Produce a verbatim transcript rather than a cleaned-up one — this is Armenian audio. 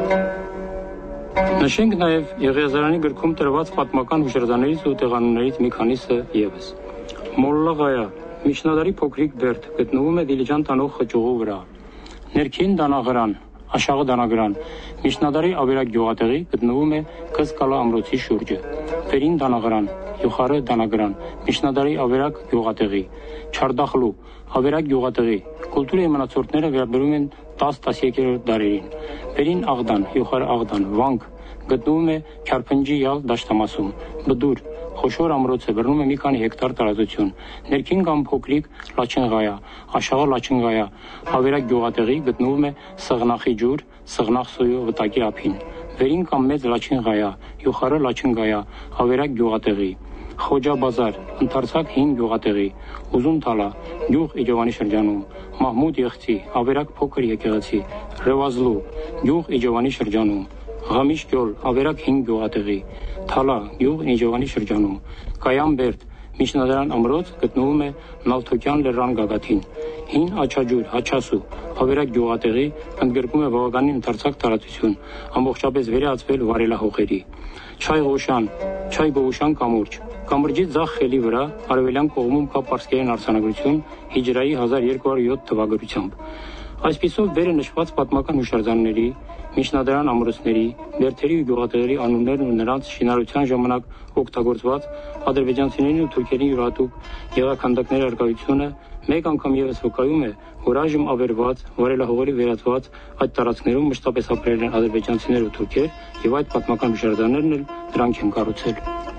Նշենք նաև Եղիազարյանի գրքում տրված պատմական հուշարձաններից ու տեղանուններից մի քանիսը ևս։ Մոլլաղայա միջնադարի փոքրիկ բերդ գտնվում է Դիլիջան տանող խճուղու վրա։ Ներքին դանաղրան, Աշաղը դանագրան, միջնադարի ավերակ գյուղատեղի գտնվում է Կզկալա ամրոցի շուրջը։ Վերին դանաղրան, Յուխարը դանագրան, միջնադարի ավերակ գյուղատեղի, Չարդախլու, ավերակ գյուղատեղի, կուլտուրայի մնացորդները վերաբերում են տաս-տասնյոթերորդ դարերին։ Վերին Աղդան, Յուխար Աղդան, Վանք գտնվում է Քյարփնջի յալ դաշտամասում, Բդուր, խոշոր ամրոցը բռնում է մի քանի հեկտար տարածություն, ներքին կամ փոքրիկ Լաչինղայա, Աշաղը Լաչինղայա, ավերակ գյուղատեղի գտնվում է Սղնախի ջուր, Սղնախ սոյու վտակի ափին, վերին կամ մեծ Լաչինղայա, Յուխարը Լաչինղայա, ավերակ գյուղատեղի, Խոջաբազար, ընդարձակ հին գյուղատեղի, Ուզուն Թալա, գյուղ Իջովանի շրջանում, Մահմուդ Եղցի, ավերակ փոքր եկեղեցի, Ռևազլու, գյուղ Իջովանի շրջանում, Ղամիշ գյուղ, ավերակ հին գյուղատեղի, Թալա, գյուղ Իջովանի շրջանում, Կայան Բերդ, միջնադարյան ամրոց գտնվում է Նավթոկյան լեռան գագաթին, Հին Աչաջուր, Հաչասու, ավերակ գյուղատեղի, ընդգրկում է բավականին ընդարձակ տարածություն, ամբողջապես վերահացվել վարելահողերի, Չայ Ղոշան, Չայ Գողուշան կամուրջ, Կամրջի ձախ խելի վրա արևելյան կողմում կա պարսկերեն արձանագրություն հիջրայի հազար երկու հարյուր յոթ թվագրությամբ։ Այսպիսով վերը նշված պատմական հուշարձանների, միջնադարյան ամրոցների, բերդերի ու գյուղատեղերի անուններն ու նրանց շինարարության ժամանակ օգտագործված ադրբեջանցիների ու թուրքերի յուրահատուկ գեղաքանդակների առկայությունը մեկ անգամ ևս վկայում է, որ այժմ ավերված, վարելահողերի վերածված այդ տարածքներում մշտապես ապրել են ադրբեջանցիներ ու թուրքեր, եւ այդ պատմական հուշարձաններն էլ դրանք են կառուցել։